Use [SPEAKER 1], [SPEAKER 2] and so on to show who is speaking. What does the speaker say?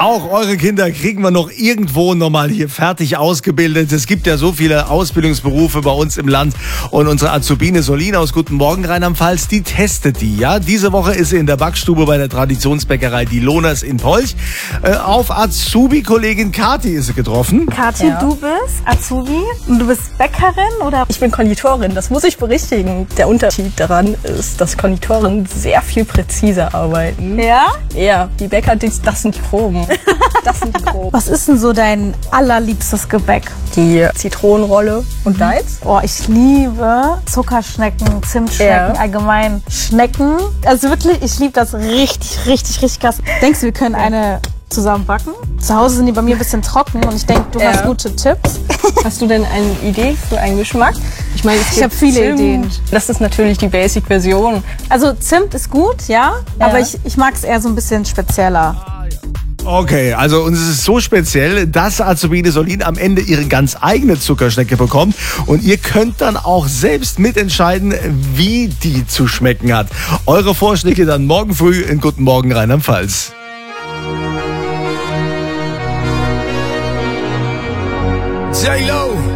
[SPEAKER 1] Auch eure Kinder kriegen wir noch irgendwo nochmal hier fertig ausgebildet. Es gibt ja so viele Ausbildungsberufe bei uns im Land. Und unsere Azubine Solina aus Guten Morgen Rheinland-Pfalz, die testet die. Ja, diese Woche ist sie in der Backstube bei der Traditionsbäckerei Die Lohners in Polch. Auf Azubi-Kollegin Kathi ist sie getroffen.
[SPEAKER 2] Kathi, du bist Azubi und du bist Bäckerin, oder?
[SPEAKER 3] Ich bin Konditorin, das muss ich berichtigen. Der Unterschied daran ist, dass Konditoren sehr viel präziser arbeiten.
[SPEAKER 2] Ja?
[SPEAKER 3] Ja, die Bäcker, das sind die Proben. Das sind die Proben.
[SPEAKER 2] Was ist denn so dein allerliebstes Gebäck?
[SPEAKER 3] Die Zitronenrolle und deins?
[SPEAKER 2] Oh, ich liebe Zuckerschnecken, Zimtschnecken, allgemein Schnecken. Also wirklich, ich liebe das richtig krass. Denkst du, wir können eine zusammen backen? Zu Hause sind die bei mir ein bisschen trocken und ich denke, du hast gute Tipps.
[SPEAKER 3] Hast du denn eine Idee für einen Geschmack? Ich meine,
[SPEAKER 2] Ich habe viele Ideen.
[SPEAKER 3] Das ist natürlich die Basic-Version.
[SPEAKER 2] Also Zimt ist gut, ja. Aber ich mag es eher so ein bisschen spezieller.
[SPEAKER 1] Okay, also uns ist es so speziell, dass Azubine Solina am Ende ihre ganz eigene Zuckerschnecke bekommt. Und ihr könnt dann auch selbst mitentscheiden, wie die zu schmecken hat. Eure Vorschläge dann morgen früh in Guten Morgen Rheinland-Pfalz. J-Lo.